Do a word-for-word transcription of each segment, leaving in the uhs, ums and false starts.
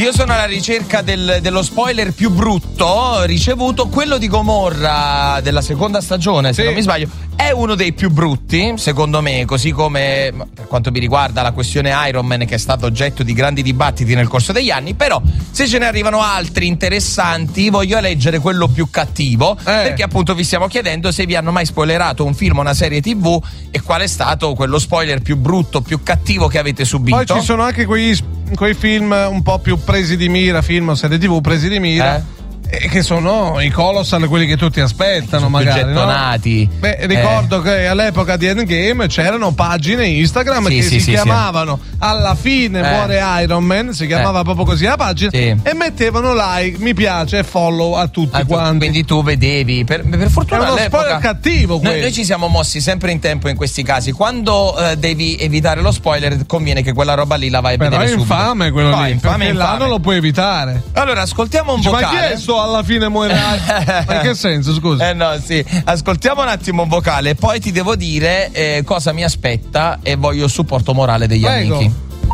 io sono alla ricerca del, dello spoiler più brutto ricevuto, quello di Gomorra della seconda stagione, se sì. non mi sbaglio. È uno dei più brutti, secondo me, così come per quanto mi riguarda la questione Iron Man, che è stato oggetto di grandi dibattiti nel corso degli anni. Però se ce ne arrivano altri interessanti, voglio leggere quello più cattivo, eh. perché appunto vi stiamo chiedendo se vi hanno mai spoilerato un film o una serie tivù e qual è stato quello spoiler più brutto, più cattivo che avete subito. Poi ci sono anche quei, quei film un po' più presi di mira, film o serie tivù presi di mira, eh. E che sono i colossal, quelli che tutti aspettano, sono magari più gettonati. No? Beh, ricordo eh. che all'epoca di Endgame c'erano pagine Instagram sì, che sì, si sì, chiamavano sì. Alla fine eh. muore Iron Man, si chiamava eh. proprio così la pagina, sì. e mettevano like, mi piace e follow a tutti ah, quanti. Quindi tu vedevi, per, per fortuna è uno all'epoca spoiler cattivo. Noi, noi ci siamo mossi sempre in tempo in questi casi. Quando eh, devi evitare lo spoiler, conviene che quella roba lì la vai a Però vedere è subito. infame quello no, lì, infame, perché infame. là non lo puoi evitare. Allora ascoltiamo un Dice, vocale. Ma chi è sto alla fine muore? Ma in che senso, scusa? Eh no, sì. Ascoltiamo un attimo un vocale, poi ti devo dire eh, cosa mi aspetta e voglio il supporto morale degli Prego. amici.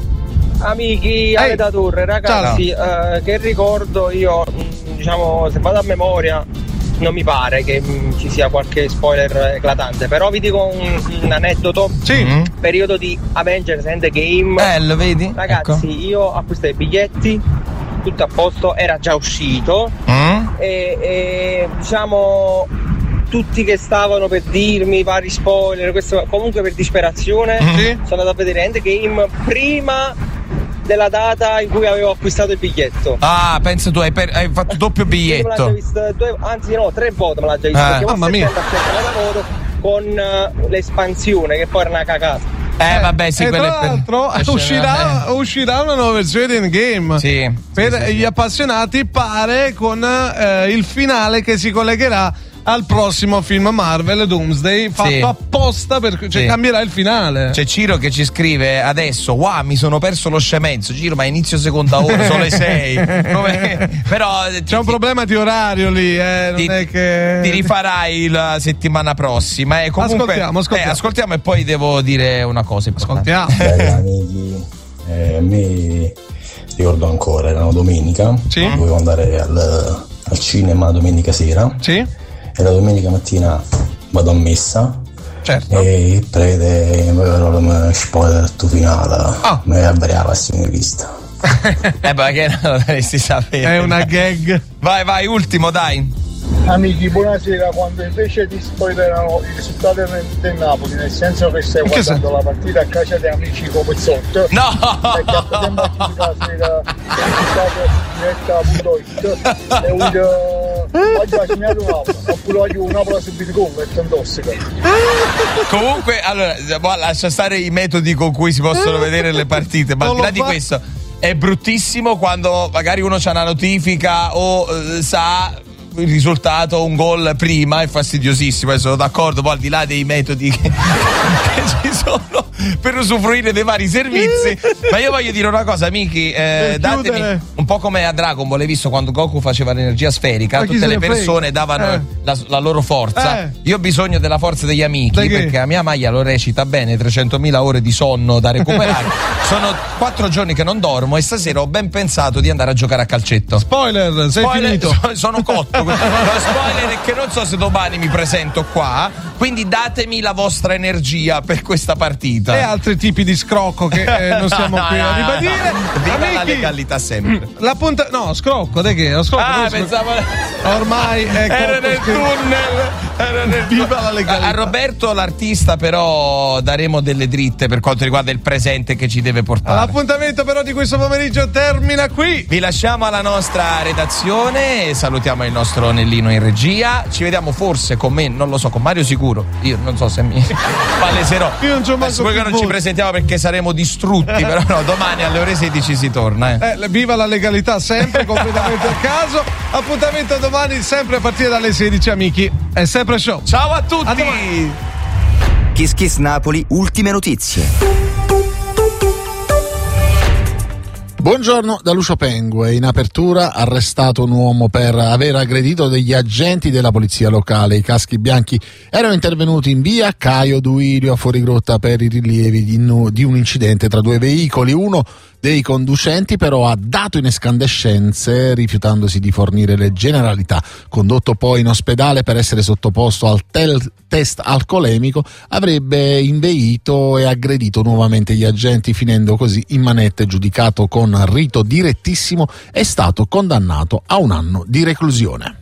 Amici, Ale da Torre, ragazzi, eh, che ricordo io, diciamo, se vado a memoria, non mi pare che mh, ci sia qualche spoiler eclatante, però vi dico un, un aneddoto. Sì. Mm-hmm. Periodo di Avengers Endgame. Bello, vedi? Ragazzi, ecco. io acquistai i biglietti, tutto a posto, era già uscito. Mm? E, e diciamo tutti che stavano per dirmi vari spoiler, questo, comunque per disperazione mm-hmm. sono andato a vedere Endgame prima della data in cui avevo acquistato il biglietto. Ah, penso tu hai, per, hai fatto doppio biglietto. Visto due, anzi no, tre volte me l'ha già visto, eh. perché mamma mia. lavoro con uh, l'espansione che poi era una cagata. Eh, vabbè, sì, e quello tra è per... l'altro uscirà, eh. uscirà una nuova versione di Endgame. Sì, per sì, sì, gli sì. appassionati, pare con eh, il finale che si collegherà al prossimo film Marvel Doomsday, fatto sì. apposta per, cioè sì. cambierà il finale. C'è Ciro che ci scrive adesso: wow, mi sono perso lo scemenzo. Ciro, ma inizio seconda ora, sono le sei. Come... Però c'è ti, un problema di orario lì, eh, non ti, è che ti rifarai la settimana prossima. Eh, comunque, ascoltiamo, ascoltiamo. Eh, ascoltiamo e poi devo dire una cosa importante. Ascoltiamo. Beh, amici, eh, mi ricordo ancora, erano domenica, sì. dovevo andare al, al cinema domenica sera. Sì. E la domenica mattina vado a messa, certo. E il prete mi spoiler il tuo finale, oh. mi abbrava a sinistra. Eh, perché non lo dovresti sapere? È una gag. Vai, vai, ultimo, dai. Amici, buonasera. Quando invece ti spoilerano il risultato del Napoli, nel senso che stai che guardando la partita a casa di amici come sotto, no, e che a tempo di casa era risultato diretta punto it e un oggi ha segnato un Napoli, oppure oggi un Napoli ha subito gol e tantossica. Comunque, allora, lascia stare i metodi con cui si possono vedere le partite, ma al di là di questo è bruttissimo quando magari uno c'ha una notifica o eh, sa il risultato, un gol prima, è fastidiosissimo, eh, sono d'accordo. Poi al di là dei metodi che, che ci sono per usufruire dei vari servizi, ma io voglio dire una cosa, amici, eh, datemi un po' come a Dragon Ball, hai visto quando Goku faceva l'energia sferica, ma tutte le persone davano eh. la, la loro forza, eh. io ho bisogno della forza degli amici, perché a mia maglia lo recita bene, trecentomila ore di sonno da recuperare. Sono quattro giorni che non dormo e stasera ho ben pensato di andare a giocare a calcetto. Spoiler, sei Spoiler, finito. so, sono cotto. Lo spoiler è che non so se domani mi presento qua, quindi datemi la vostra energia per questa partita. E altri tipi di scrocco che eh, non siamo no, qui no, a ribadire. no. Viva Amici, la legalità sempre. La punta... No, scrocco, dai che? Lo scrocco. Ah, pensavo... Ormai è era nel tunnel. Era nel... Viva la legalità. A Roberto l'artista però daremo delle dritte per quanto riguarda il presente che ci deve portare. L'appuntamento però di questo pomeriggio termina qui. Vi lasciamo alla nostra redazione e salutiamo il nostro Nellino in regia. Ci vediamo forse con me, non lo so, con Mario sicuro. Io non so se mi paleserò. Io non c'ho manco Poi che non ci presentiamo perché saremo distrutti, però no, domani alle ore sedici si torna. Eh. Eh, viva la legalità sempre, completamente a caso. Appuntamento domani sempre a partire dalle sedici, amici. È sempre show. Ciao a tutti. Kiss Kiss Napoli, ultime notizie. Buongiorno da Lucio Pengue. In apertura arrestato un uomo per aver aggredito degli agenti della polizia locale. I caschi bianchi erano intervenuti in via Caio Duilio a Fuorigrotta per i rilievi di, di un incidente tra due veicoli, uno dei conducenti però ha dato in escandescenze rifiutandosi di fornire le generalità. Condotto poi in ospedale per essere sottoposto al tel- test alcolemico, avrebbe inveito e aggredito nuovamente gli agenti, finendo così in manette. Giudicato con rito direttissimo, è stato condannato a un anno di reclusione.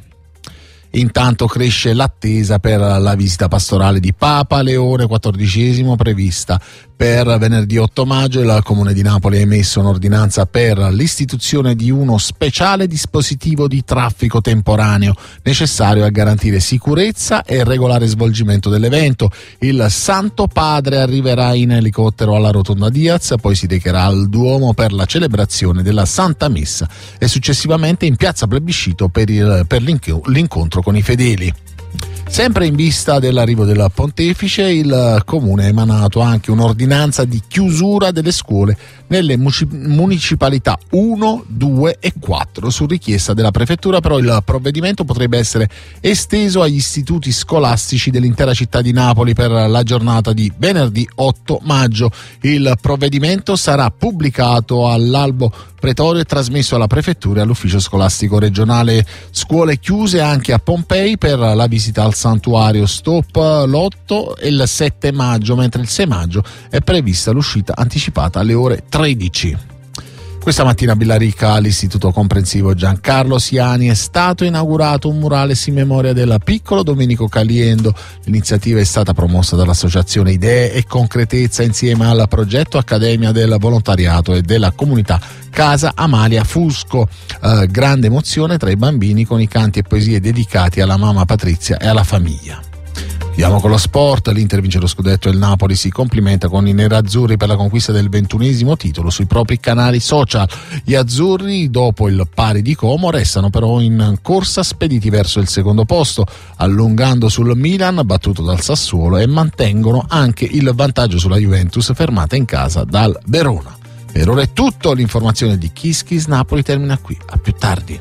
Intanto cresce l'attesa per la visita pastorale di Papa Leone quattordicesimo prevista per venerdì otto maggio. Il Comune di Napoli ha emesso un'ordinanza per l'istituzione di uno speciale dispositivo di traffico temporaneo necessario a garantire sicurezza e regolare svolgimento dell'evento. Il Santo Padre arriverà in elicottero alla Rotonda Diaz, poi si recherà al Duomo per la celebrazione della Santa Messa e successivamente in piazza Plebiscito per, il, per l'incontro con i fedeli. Sempre in vista dell'arrivo del pontefice, il Comune ha emanato anche un'ordinanza di chiusura delle scuole nelle municipalità uno, due e quattro su richiesta della prefettura, però il provvedimento potrebbe essere esteso agli istituti scolastici dell'intera città di Napoli per la giornata di venerdì otto maggio. Il provvedimento sarà pubblicato all'albo pretorio e trasmesso alla prefettura e all'ufficio scolastico regionale. Scuole chiuse anche a Pompei per la visita al santuario. Stop l'otto e il sette maggio, mentre il sei maggio è prevista l'uscita anticipata alle ore tredici. Questa mattina a Villarica, all'Istituto Comprensivo Giancarlo Siani, è stato inaugurato un murales in memoria del piccolo Domenico Caliendo. L'iniziativa è stata promossa dall'associazione Idee e Concretezza insieme al progetto Accademia del Volontariato e della comunità Casa Amalia Fusco. Eh, grande emozione tra i bambini con i canti e poesie dedicati alla mamma Patrizia e alla famiglia. Andiamo con lo sport. L'Inter vince lo scudetto e il Napoli si complimenta con i nerazzurri per la conquista del ventunesimo titolo sui propri canali social. Gli azzurri, dopo il pari di Como, restano però in corsa spediti verso il secondo posto, allungando sul Milan battuto dal Sassuolo, e mantengono anche il vantaggio sulla Juventus fermata in casa dal Verona. Per ora è tutto, l'informazione di Kiss Kiss Napoli termina qui, a più tardi.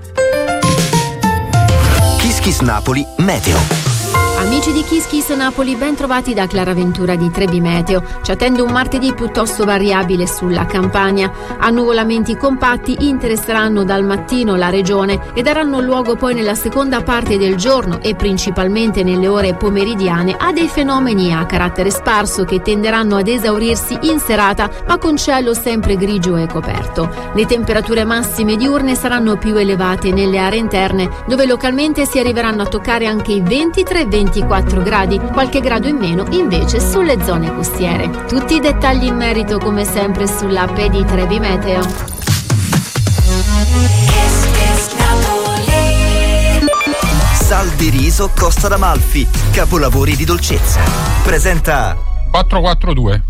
Kiss Kiss Napoli Meteo. Amici di Kiss Kiss Napoli, ben trovati da Clara Ventura di Trebi Meteo. Ci attende un martedì piuttosto variabile sulla Campania. Annuvolamenti compatti interesseranno dal mattino la regione e daranno luogo poi nella seconda parte del giorno e principalmente nelle ore pomeridiane a dei fenomeni a carattere sparso che tenderanno ad esaurirsi in serata, ma con cielo sempre grigio e coperto. Le temperature massime diurne saranno più elevate nelle aree interne, dove localmente si arriveranno a toccare anche i ventitré ventiquattro gradi, qualche grado in meno invece sulle zone costiere. Tutti i dettagli in merito come sempre sull'app di Trebi Meteo. Sal di riso Costa d'Amalfi, capolavori di dolcezza. Presenta quattro quattro due.